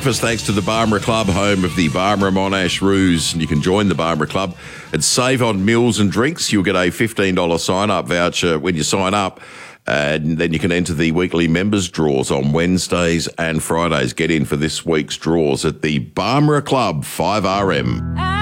breakfast thanks to the Barmera Club, home of the Barmera Monash Roos. And you can join the Barmera Club and save on meals and drinks. You'll get a $15 sign-up voucher when you sign up. And then you can enter the weekly members draws on Wednesdays and Fridays. Get in for this week's draws at the Barmera Club, 5RM.